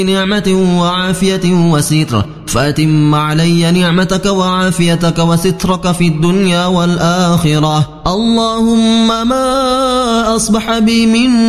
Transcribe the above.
نعمة وعافية وستر، فأتم علي نعمتك وعافيتك وسترك في الدنيا والآخرة. اللهم ما أصبح بي من